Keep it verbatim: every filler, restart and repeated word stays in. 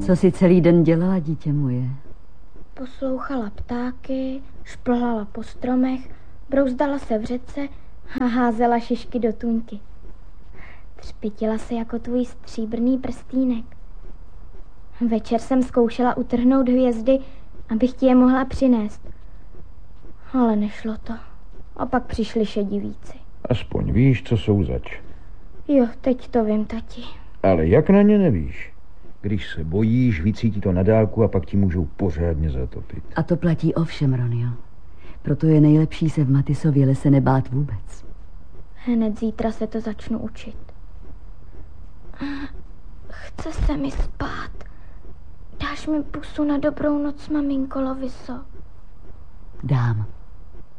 Co jsi celý den dělala, dítě moje? Poslouchala ptáky, šplhala po stromech, brouzdala se v řece a házela šišky do tůňky. Třpitila se jako tvůj stříbrný prstýnek. Večer jsem zkoušela utrhnout hvězdy, abych ti je mohla přinést. Ale nešlo to. A pak přišli šedivíci. Aspoň víš, co jsou zač. Jo, teď to vím, tati. Ale jak na ně nevíš? Když se bojíš, vycítí to na dálku a pak ti můžou pořádně zatopit. A to platí o všem, Ronio. Proto je nejlepší se v Matisově lese nebát vůbec. Hned zítra se to začnu učit. Chce se mi spát. Dáš mi pusu na dobrou noc, maminko Loviso? Dám.